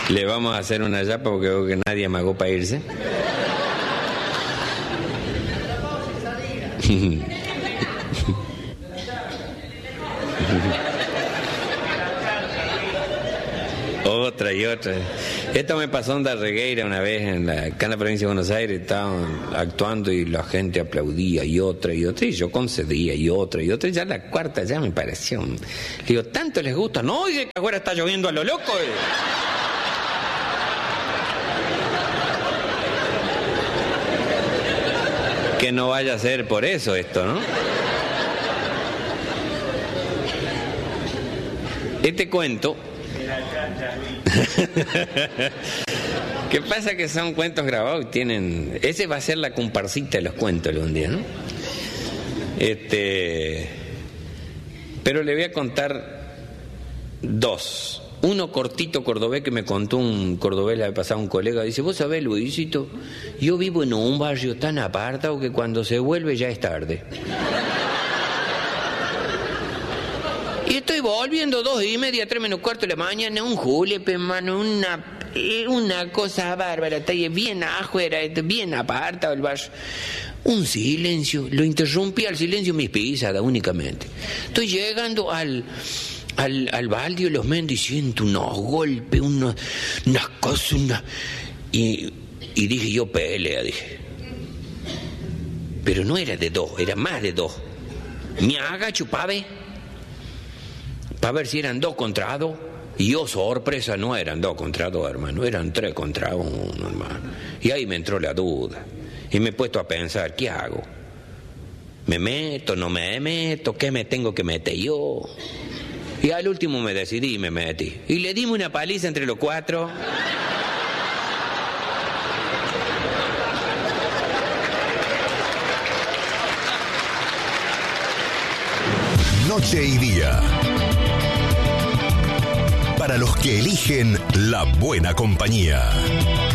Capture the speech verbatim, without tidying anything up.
Le vamos a hacer una yapa porque veo que nadie amagó para irse. Otra y otra. Esto me pasó en Darregueira una vez, en la, acá en la provincia de Buenos Aires, estaban actuando y la gente aplaudía y otra y otra, y yo concedía y otra y otra, y ya la cuarta ya me pareció. Le digo, ¿tanto les gusta? No, oye, que afuera está lloviendo a lo loco. Que no vaya a ser por eso esto, ¿no? Este cuento... ¿Qué pasa? Que son cuentos grabados y tienen... Ese va a ser la comparsita de los cuentos algún día, ¿no? Este... Pero le voy a contar dos. Uno cortito cordobés que me contó un cordobés la vez pasada, un colega. Dice, vos sabés, Luisito, yo vivo en un barrio tan apartado que cuando se vuelve ya es tarde. Y estoy volviendo dos y media, tres menos cuarto de la mañana, un julepe, hermano, una, una cosa bárbara, está ahí bien afuera, bien apartado el barrio. Un silencio, lo interrumpí al silencio mis pisadas únicamente. Estoy llegando al, al, al baldio de los Méndez y siento unos golpes, unos, unas cosas, una... Y, y dije, yo pelea, dije. Pero no era de dos, era más de dos. Me agacho, pave, para ver si eran dos contra dos. Y yo, sorpresa, no eran dos contra dos, hermano, eran tres contra uno, hermano. Y ahí me entró la duda. Y me he puesto a pensar, ¿qué hago? ¿Me meto, no me meto? ¿Qué me tengo que meter yo? Y al último me decidí y me metí. Y le dimos una paliza entre los cuatro. Noche y día. Para los que eligen la buena compañía.